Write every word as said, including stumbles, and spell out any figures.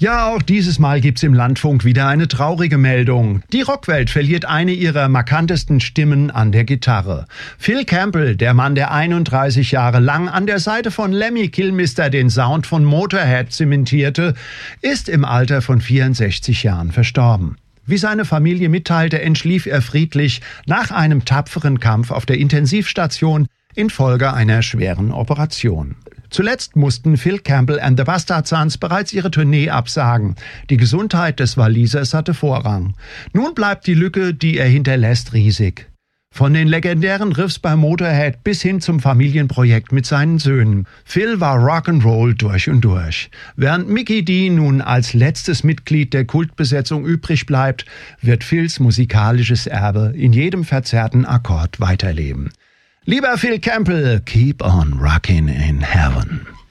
Ja, auch dieses Mal gibt's im Landfunk wieder eine traurige Meldung. Die Rockwelt verliert eine ihrer markantesten Stimmen an der Gitarre. Phil Campbell, der Mann, der einunddreißig Jahre lang an der Seite von Lemmy Kilmister den Sound von Motorhead zementierte, ist im Alter von vierundsechzig Jahren verstorben. Wie seine Familie mitteilte, entschlief er friedlich nach einem tapferen Kampf auf der Intensivstation infolge einer schweren Operation. Zuletzt mussten Phil Campbell and the Bastard Sons bereits ihre Tournee absagen. Die Gesundheit des Walisers hatte Vorrang. Nun bleibt die Lücke, die er hinterlässt, riesig. Von den legendären Riffs bei Motorhead bis hin zum Familienprojekt mit seinen Söhnen. Phil war Rock'n'Roll durch und durch. Während Mikkey Dee nun als letztes Mitglied der Kultbesetzung übrig bleibt, wird Phils musikalisches Erbe in jedem verzerrten Akkord weiterleben. Lieber Phil Campbell, keep on rockin' in heaven.